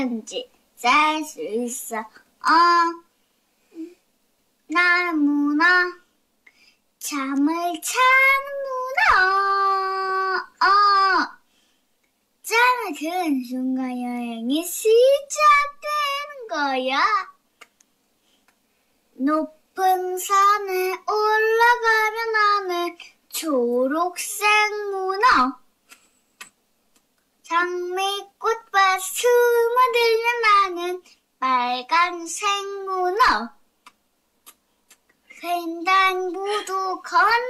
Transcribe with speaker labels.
Speaker 1: 살 수 있어. 나는 문어, 잠을 자는 문어. 잠을 드는 순간 여행이 시작되는 거야. 높은 산에 올라가면 나는 초록색 문어. 장미꽃밭 숨어들면 나는 빨간색 문어. 횡단보도 건